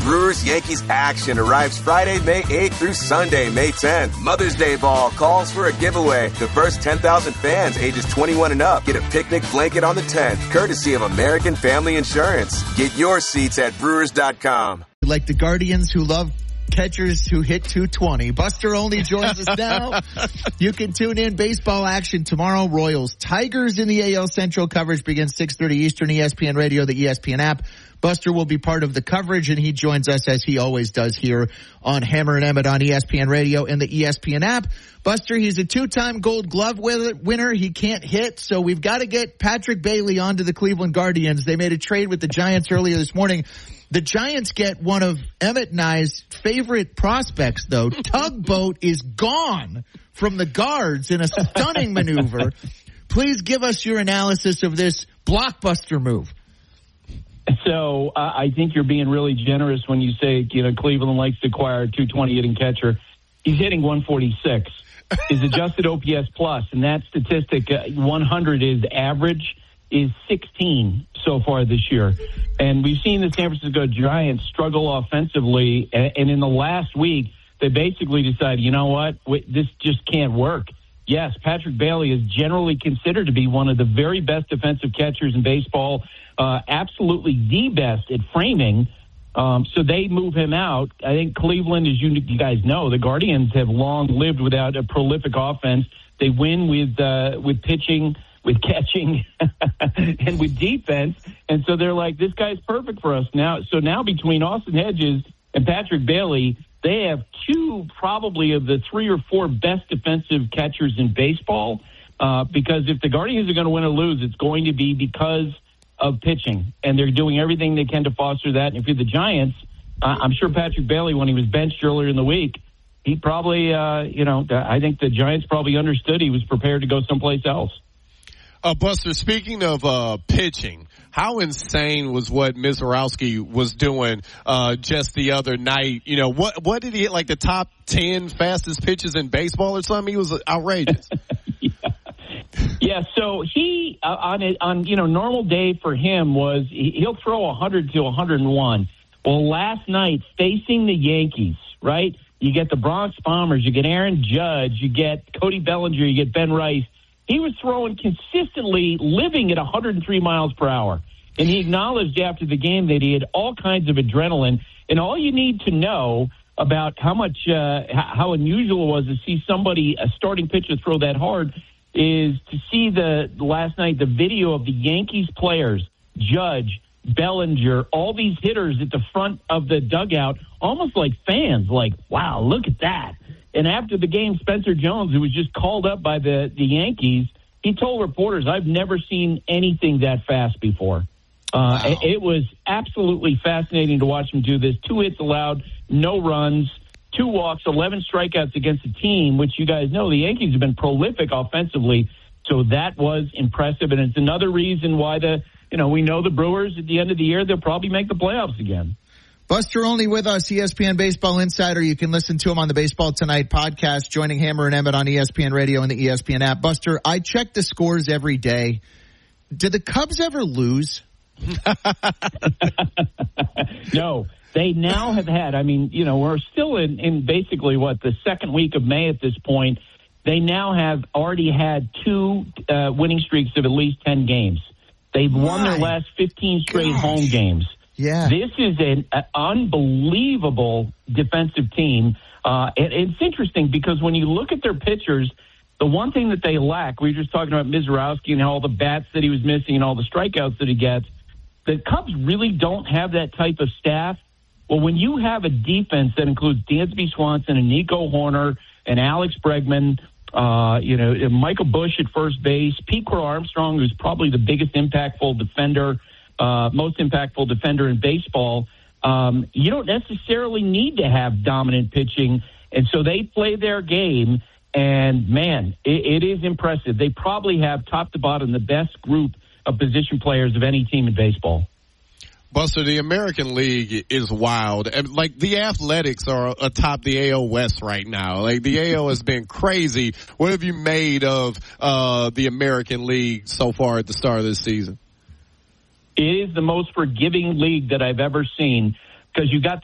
Brewers-Yankees action arrives Friday, May 8th through Sunday, May 10th. Mother's Day Ball calls for a giveaway. The first 10,000 fans ages 21 and up get a picnic blanket on the 10th, courtesy of American Family Insurance. Get your seats at Brewers.com. Like the Guardians who love catchers who hit 220. Buster Olney joins us now. You can tune in baseball action tomorrow. Royals Tigers in the AL Central. Coverage begins 6:30 Eastern, ESPN Radio, the ESPN app. Buster will be part of the coverage, and he joins us as he always does here on Hammer and Emmett on ESPN Radio and the ESPN app. Buster, he's a two-time Gold Glove winner. He can't hit, so we've got to get Patrick Bailey onto the Cleveland Guardians. They made a trade with the Giants earlier this morning. The Giants get one of Emmett and I's favorite prospects, though. Tugboat is gone from the Guards in a stunning maneuver. Please give us your analysis of this blockbuster move. So I think you're being really generous when you say, Cleveland likes to acquire a 220 hitting catcher. He's hitting 146. His adjusted OPS plus, and that statistic, 100 is average, is 16 so far this year. And we've seen the San Francisco Giants struggle offensively, and in the last week, they basically decided, you know what, this just can't work. Yes, Patrick Bailey is generally considered to be one of the very best defensive catchers in baseball, absolutely the best at framing. So they move him out. I think Cleveland, as you guys know, the Guardians have long lived without a prolific offense. They win with pitching, with catching, and with defense. And so they're like, this guy's perfect for us now. So now between Austin Hedges and Patrick Bailey, they have two probably of the three or four best defensive catchers in baseball. Because if the Guardians are going to win or lose, it's going to be because of pitching. And they're doing everything they can to foster that. And if you're the Giants, I'm sure Patrick Bailey, when he was benched earlier in the week, he probably, I think the Giants probably understood he was prepared to go someplace else. Buster, speaking of pitching, how insane was what Mizorowski was doing just the other night? What did he hit, like the top 10 fastest pitches in baseball or something? He was outrageous. Yeah, so he, on normal day for him was he'll throw 100 to 101. Well, last night, facing the Yankees, right, you get the Bronx Bombers, you get Aaron Judge, you get Cody Bellinger, you get Ben Rice. He was throwing consistently, living at 103 miles per hour. And he acknowledged after the game that he had all kinds of adrenaline. And all you need to know about how unusual it was to see somebody, a starting pitcher, throw that hard is to see last night the video of the Yankees players, Judge, Bellinger, all these hitters at the front of the dugout, almost like fans, like, wow, look at that. And after the game, Spencer Jones, who was just called up by the Yankees, he told reporters, I've never seen anything that fast before. Wow. It was absolutely fascinating to watch him do this. 2 hits allowed, no runs, 2 walks, 11 strikeouts against a team, which you guys know the Yankees have been prolific offensively. So that was impressive. And it's another reason why we know the Brewers at the end of the year, they'll probably make the playoffs again. Buster Olney with us, ESPN Baseball Insider. You can listen to him on the Baseball Tonight podcast, joining Hammer and Emmett on ESPN Radio and the ESPN app. Buster, I check the scores every day. Did the Cubs ever lose? No, they now have had, we're still in basically the second week of May at this point. They now have already had 2 winning streaks of at least 10 games. They've won their last 15 straight home games. Yeah. This is an unbelievable defensive team. It's interesting because when you look at their pitchers, the one thing that they lack, we were just talking about Mizorowski and all the bats that he was missing and all the strikeouts that he gets, the Cubs really don't have that type of staff. Well, when you have a defense that includes Dansby Swanson and Nico Horner and Alex Bregman, Michael Busch at first base, Pete Crow Armstrong, who's probably the biggest impactful defender, most impactful defender in baseball, you don't necessarily need to have dominant pitching. And so they play their game, and, man, it is impressive. They probably have, top to bottom, the best group of position players of any team in baseball. Buster, the American League is wild. And, the Athletics are atop the AL West right now. The AL has been crazy. What have you made of the American League so far at the start of this season? It is the most forgiving league that I've ever seen because you got